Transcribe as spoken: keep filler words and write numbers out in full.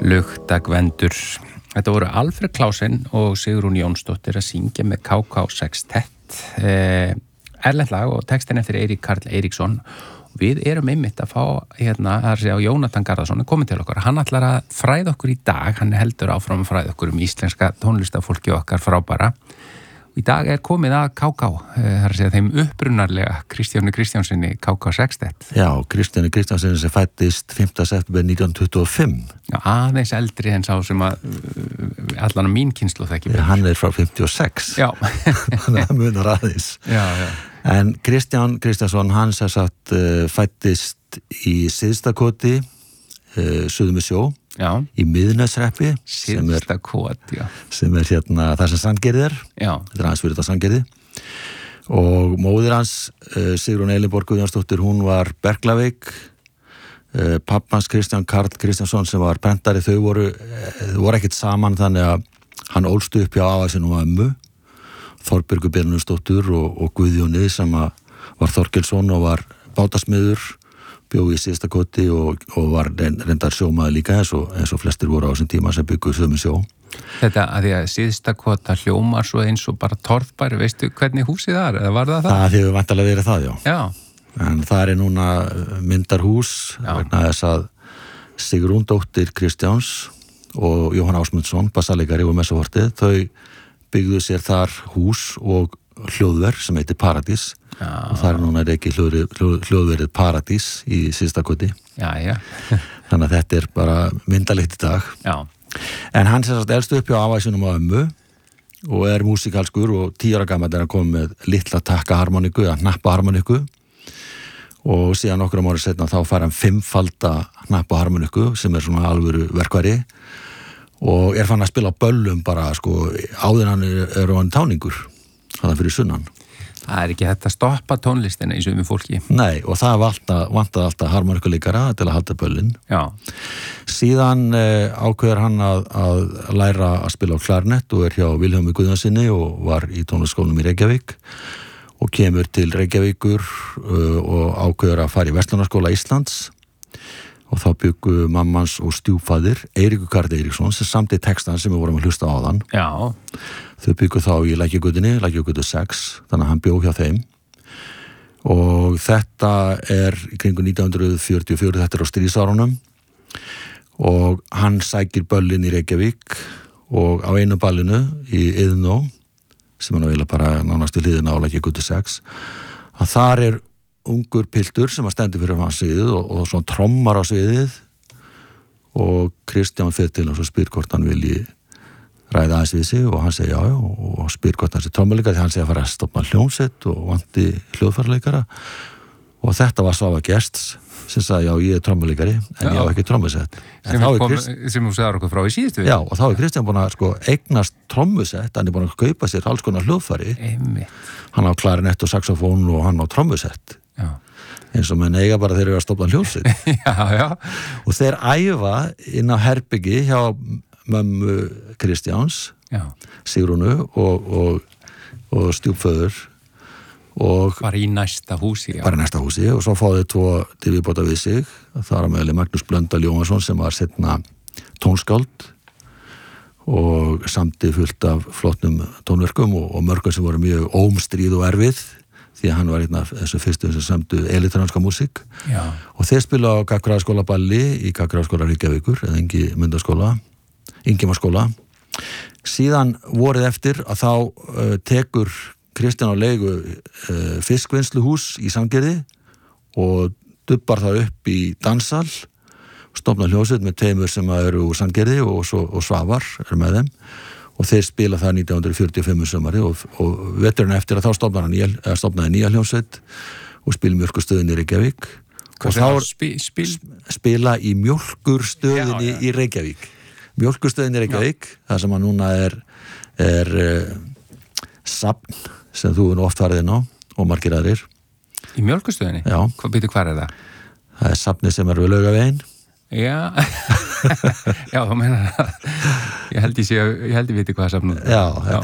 Lukta-Gvendur. Þetta voru Alfred Klausen og Sigrún Jónsdóttir að syngja með K K Sextett. Eh, erlent lag og textin eftir Eirík Karl Eiríksson. Við erum einmitt að fá hérna, það er að segja Jónatan Garðarsson er komin til okkar. Hann ætlar að fræða okkur í dag, hann heldur áfram að fræða okkur um íslenska tónlistafólki okkar frábæra. Í dag er komið að K K, það er að segja þeim upprunarlega Kristjáni Kristjánsinni K K Sextett. Já, Kristjáni Kristjánsinni sem fættist fimmta september nítján hundruð tuttugu og fimm. Já, aðeins eldri en sá sem að allan á mín kynslóð þekki. Já, hann er frá fimmtíu og sex. Já. Þannig að munar aðeins. Já, já. En Kristján Kristjánsson, hann sem sagt uh, fættist í Syðstakoti, uh, suður með sjó. Já. Í Miðneshreppi sem er, já. sem er hérna það sem Sandgerði er. Já. Þetta er hans fyrir þetta Sandgerði. Og móðir hans, uh, Sigrún Elinborg Guðjónsdóttir, hún var berklaveik. Uh, pappans Kristján Karl Kristjánsson sem var prentari, þau voru, uh, voru ekkert saman þannig að hann ólst upp hjá afa sinn og ömmu, Þorbjörgu Birnusdóttur og, og Guðjóni sem var Þorkelsson og var bátasmiður, bjóð í Syðstakoti og, og var reyndar sjómaður líka eins og, eins og flestir voru á þessum tíma sem bygguðu sömu sjó. Þetta að því að Syðstakota hljómar svo eins og bara torfbæri, veistu hvernig húsið það er, eða var það það? Það hefur vantarlega verið það, já. Já. En það er núna myndarhús vegna þess að Sigrún dóttir Kristjáns og Jóhann Ásmundsson, bassalegari og messuhortið, þau byggðu sér þar hús og hljóðver sem heitir Paradís. Já. Og það er núna ekki hljóðverið Paradís í Syðstakoti. Já, já. Þannig að þetta er bara myndalegt í dag. Já. En hann sem sagt elst upp hjá afa sínum og ömmu og er músikalskur og tíu ára gamall er að koma með litla takkaharmoniku eða hnappaharmoniku og síðan nokkrum árið setna þá fær hann fimmfalda hnappaharmoniku sem er svona alvöru verkværi og er fann að spila á böllum bara sko áður hann er, er hann táningur þannig fyrir sunnan. Það er ekki hægt að stoppa tónlistina í sumum fólki. Nei, og það vantaði alltaf harmonikuleikara til að halda böllin. Já. Síðan eh, ákveður hann að, að læra að spila á klarnett og er hjá Vilhjálmi Guðjónsinni og var í tónlistarskólanum í Reykjavík og kemur til Reykjavíkur uh, og ákveður að fara í Verslunarskóla Íslands og þá byggu mammans og stjúpfaðir Eiríkur Karl Eiríksson sem samti textan sem við vorum að hlusta á þann. Já. Þau byggu þá í Lækjagötunni, Lækjagötu sex, þannig að hann bjó hjá þeim. Og þetta er í kringu nítján hundruð fjörutíu og fjögur, þetta er á stríðsárunum. Og hann sækir böllin í Reykjavík og á einu ballinu í Iðnó, sem er náttúrulega bara nánast við hliðina á Lækjagötu sex, að þar er ungur piltur sem að stendur fyrir hans sviðið og, og svona trommar á sviðið og Kristján fer til hans og spyr hvort hann vilji ræða aðeins við sig og hann segir já, já og spyr hvort hann sé trommuleikari því hann segir að fara að stopna hljómsveit og vanti hljóðfæraleikara og þetta var Svavar Gests sem sagði já, ég er trommuleikari en já. Ég á ekki trommusett sem, Krist... sem þú sagði okkur frá í síðustu já, og þá er Kristján búin að sko, eignast trommusett, hann er búin að kaupa sér alls konar hljóðfæri hann á klarinett og saxofón og hann á trommusett já. Eins og menn eiga bara þeir eru að stopna hljómsveit já, já. Og þeir æfa inn á herbyggi hjá mömmu Kristjáns Sigrúnu og, og, og stjúpföður og bara í næsta húsi já. bara í næsta húsi og svo fáðu tvo til viðbóta við sig þar að meðal Magnús Blöndal Jóhansson sem var setna tónskáld og samti fullt af flottum tónverkum og, og mörgum sem voru mjög ómstríð og erfið því að hann var einn af þessu fyrstu sem samtu elitranska músík og þeir spila á Gagnfræðaskóla Balli í Gagnfræðaskóla Reykjavíkur eða Ingi Mundaskóla Ingimarsskóla síðan vorið eftir að þá uh, tekur Kristján á leigu uh, fiskvinnsluhús í Sandgerði og dubbar það upp í danssal stofnar hljómsveit með teimur sem eru úr Sandgerði og, svo, og Svavar er með þeim og þeir spila það nítján hundruð fjörutíu og fimm sumari og, og veturinn eftir að þá stofnar hann nýja, stofnaði nýja hljómsveit og spila mjölkurstöðinni í Reykjavík Hvað og þá spi, spil? spila í mjölkurstöðinni já, já. í Reykjavík mjölkurstöðinni í Reykjavík það sem að núna er, er uh, safn sem þú er oft farið inn á og margir aðrir Í mjölkurstöðinni? Já. Hvað býtu hvar er það? Það er safni sem er við Laugaveginn Já, já, þú meina það. Ég held ég sé, ég held ég viti hvað safnum. Já, þetta